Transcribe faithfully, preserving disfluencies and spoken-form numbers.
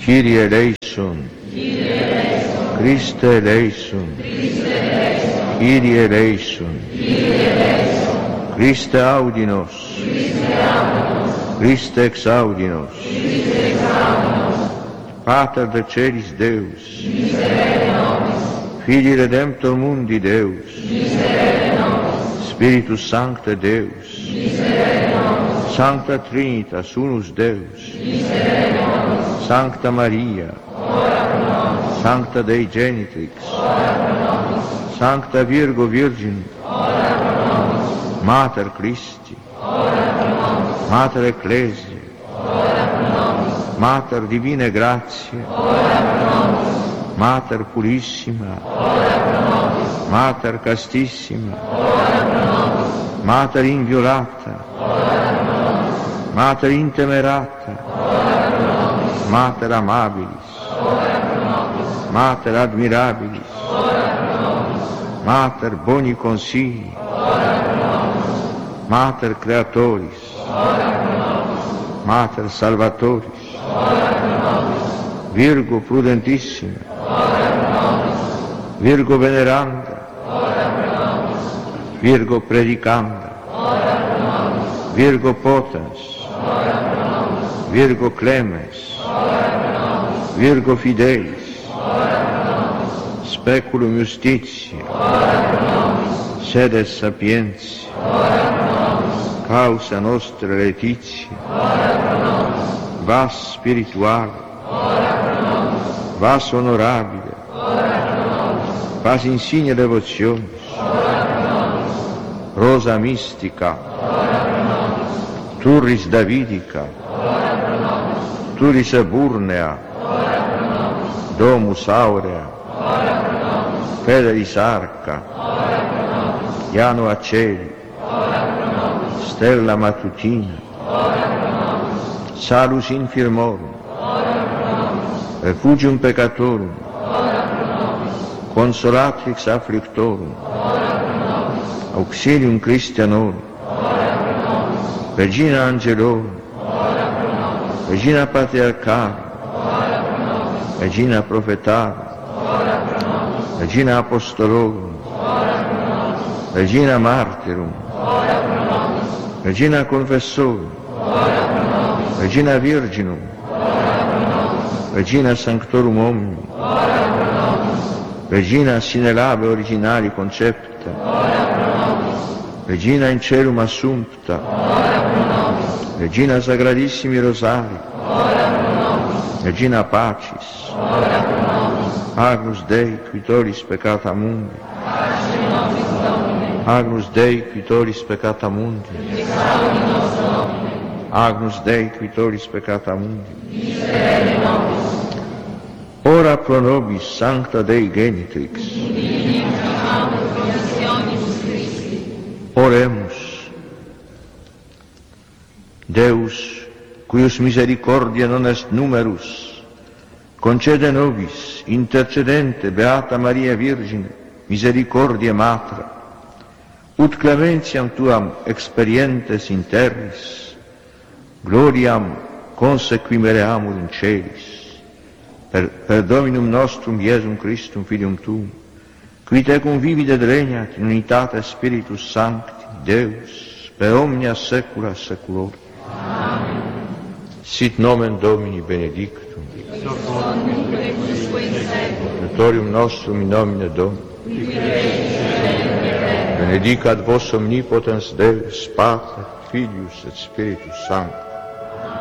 Kyrie eleison, Christe eleison, Kyrie eleison, Christe audi nos, Christe exaudi nos, Pater de celis Deus, Filii Redemptor mundi Deus, Spiritus Sancte Deus, Sancta Trinitas unus Deus, Sancta Maria, Sancta Dei Genitrix, Sancta Virgo Virgin, Mater Christi, Mater Ecclesiae, Mater Divine Grazie, Mater Purissima, Mater Castissima, Mater Inviolata, Mater Intemerata, Mater Amabilis, Mater Admirabilis, Mater Boni Consigli, Mater Creatoris, Mater Salvatoris, Virgo Prudentissima, Virgo Veneranda, Virgo Predicanda, Virgo Potens, Virgo Clemens, Virgo Fidelis, Speculum Justitiae, Sedes Sapientiae, Causa Nostra Laetitia, Vas Spirituale, Vas Honorabile, Vas Insigne Devotionis, Rosa Mystica, Turris Davidica, Turris Eburnea, Domus Aurea, Federis Arca, Iano Aceli, Stella Matutina, Salus Infirmorum, Refugium Peccatorum, Consolatrix Afflictorum, Auxilium Christianorum, Regina Angelorum, Regina Patriarchalum, Regina Prophetarum, Regina Apostolorum, Regina Martyrum, Regina Confessorum, Regina Virginum, Regina Sanctorum Omnium, Regina sine labe originali concepta, Regina in celum assumpta, Regina Sagradissimi Rosari, Regina Pacis, Agnus Dei quitoris peccata mundi, Agnus Dei quitoris peccata mundi, Agnus Dei quitoris peccata mundi, ora pro nobis Sancta Dei Genitrix, oremus. Deus, cuius misericordia non est numerus, concede nobis, intercedente Beata Maria Virgine, misericordia Matra, ut clementiam tuam experientes in terris, gloriam consequimereamur in celis, per, per Dominum nostrum Iesum Christum Filium Tuum, qui tecum vivit et regnat in unitate Spiritus Sancti, Deus, per omnia saecula saeculorum. Amen. Sit nomen Domini benedictum, Natorium nostrum in nomine Domini, benedicat vos omnipotens Deus, Pater, Filius et Spiritus Sanctus.